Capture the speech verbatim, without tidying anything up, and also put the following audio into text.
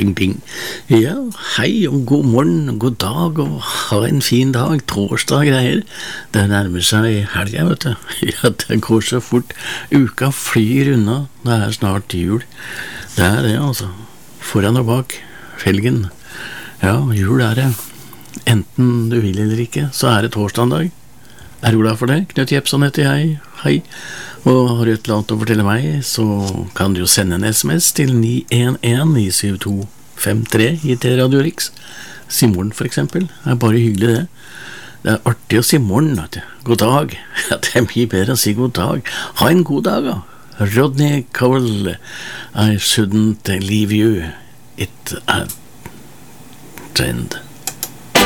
ting, ting. Ja, hei og god morgen og god dag og ha en fin dag, torsdag greier. Det nærmer seg helgen, vet du. Ja, det går så fort. Uka flyr unna, det er snart jul. Det er det, altså. Foran og bak, felgen. Ja, jul er det. Enten du vil eller ikke, så er det torsdag dag. Er du glad for det? Knut Jepson heter jeg. Hei. Og har du et eller annet å fortelle meg, så kan du jo sende en sms til ni en en ni syv to fem tre i til Radio Riks. Si morgen for eksempel, det er bare hyggelig det. Det er artig å si morgen, vet du. God dag. Ja, det er mye bedre å si god dag. Ha en god dag, da. Rodney Cowell, I shouldn't leave you. It a trend.